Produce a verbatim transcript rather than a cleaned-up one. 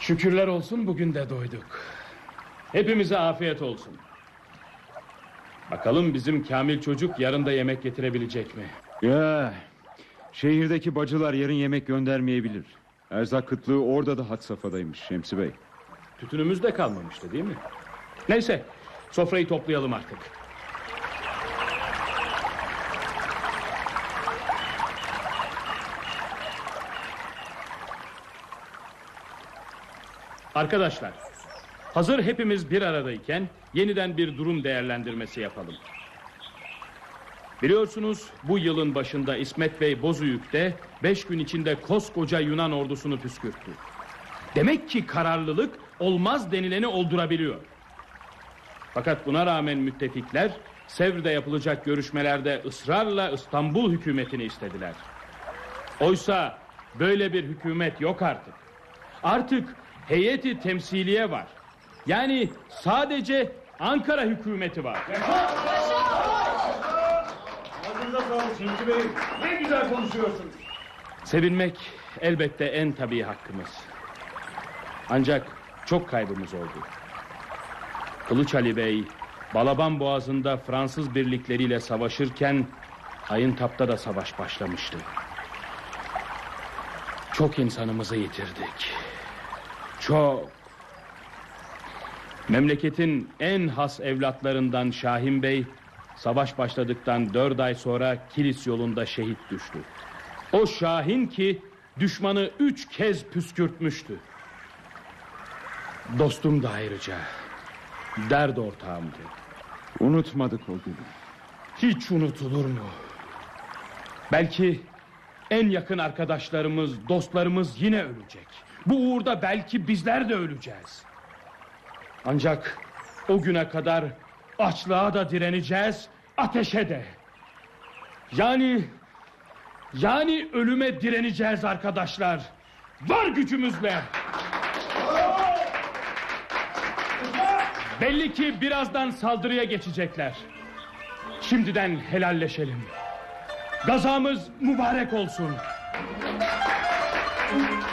Şükürler olsun bugün de doyduk. Hepimize afiyet olsun. Bakalım bizim Kamil çocuk yarın da yemek getirebilecek mi? Ya, şehirdeki bacılar yarın yemek göndermeyebilir. Erzak kıtlığı orada da had safhadaymış Şemsi Bey. Tütünümüz de kalmamıştı değil mi? Neyse, sofrayı toplayalım artık. Arkadaşlar, hazır hepimiz bir aradayken yeniden bir durum değerlendirmesi yapalım. Biliyorsunuz bu yılın başında İsmet Bey Bozüyük'te beş gün içinde koskoca Yunan ordusunu püskürttü. Demek ki kararlılık olmaz denileni oldurabiliyor. Fakat buna rağmen müttefikler Sevr'de yapılacak görüşmelerde ısrarla İstanbul hükümetini istediler. Oysa böyle bir hükümet yok artık. Artık heyeti temsiliye var. Yani sadece Ankara hükümeti var. Ağzınıza sağlık Şemsi Bey. Ne güzel konuşuyorsunuz. Sevinmek elbette en tabii hakkımız. Ancak çok kaybımız oldu. Kılıç Ali Bey Balaban Boğazı'nda Fransız birlikleriyle savaşırken Ayıntap'ta da savaş başlamıştı. Çok insanımızı yitirdik. Çok. Memleketin en has evlatlarından Şahin Bey savaş başladıktan dört ay sonra Kilis yolunda şehit düştü. O Şahin ki düşmanı üç kez püskürtmüştü. Dostum da ayrıca dert ortağımdı. Unutmadık o günü. Hiç unutulur mu? Belki en yakın arkadaşlarımız, dostlarımız yine ölecek. Bu uğurda belki bizler de öleceğiz. Ancak o güne kadar açlığa da direneceğiz, ateşe de. Yani yani ölüme direneceğiz arkadaşlar. Var gücümüzle. Belli ki birazdan saldırıya geçecekler. Şimdiden helalleşelim. Gazamız mübarek olsun.